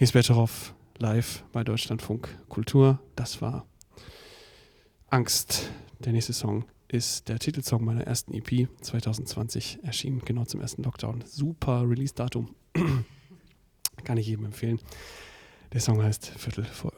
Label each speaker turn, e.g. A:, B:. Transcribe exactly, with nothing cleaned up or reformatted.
A: Nils Betteroff live bei Deutschlandfunk Kultur. Das war Angst. Der nächste Song ist der Titelsong meiner ersten E P zwanzig zwanzig, erschienen genau zum ersten Lockdown. Super Release-Datum. Kann ich jedem empfehlen. Der Song heißt Viertel vor